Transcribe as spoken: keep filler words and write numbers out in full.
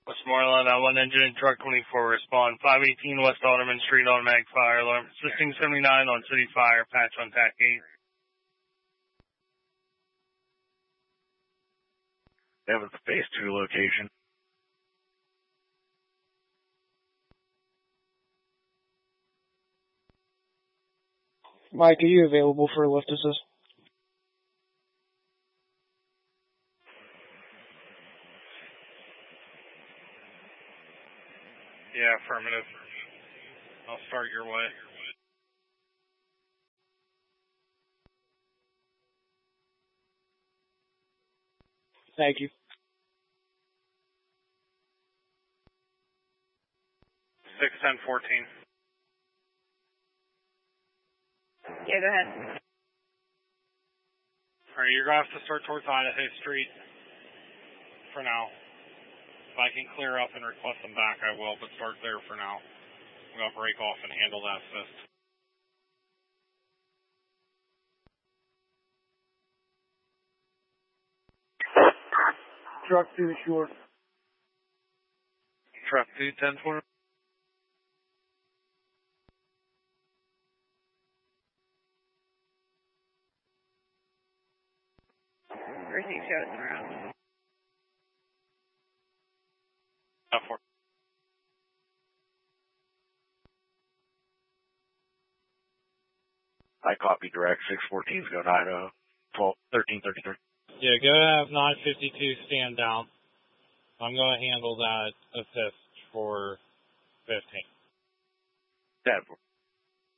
Westmoreland, uh, one engine and truck twenty-four, respond. five eighteen West Alderman Street, automatic fire alarm. Assisting seventy-nine on city fire, patch on T A C eight. That was the phase two location. Mike, are you available for a lift assist? Yeah, affirmative. I'll start your way. Thank you. six ten fourteen. Yeah, go ahead. Alright, you're going to have to start towards Idaho Street for now. If I can clear up and request them back, I will, but start there for now. I'm going to break off and handle that assist. Truck to the shore. Truck two ten four. Receive shows in around. Uh, four. I copy direct. six fourteen is going to Idaho. twelve, thirteen thirty-three. Yeah, go to have nine fifty-two stand down. I'm going to handle that assist for fifteen. That